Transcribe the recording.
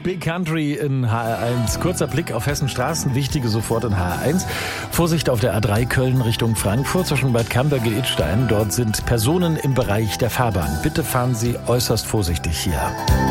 Big Country in HR1. Kurzer Blick auf Hessens Straßen, wichtige sofort in HR1. Vorsicht auf der A3 Köln Richtung Frankfurt zwischen Bad Camberg und Idstein. Dort sind Personen im Bereich der Fahrbahn. Bitte fahren Sie äußerst vorsichtig hier.